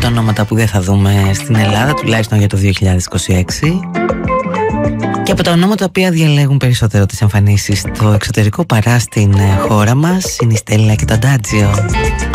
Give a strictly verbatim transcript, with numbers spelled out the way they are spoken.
τα ονόματα που δεν θα δούμε στην Ελλάδα, τουλάχιστον για το δύο χιλιάδες είκοσι έξι. Και από τα ονόματα τα οποία διαλέγουν περισσότερο τις εμφανίσεις στο εξωτερικό παρά στην χώρα μας είναι η Στέλλα και το Αντάτζιο.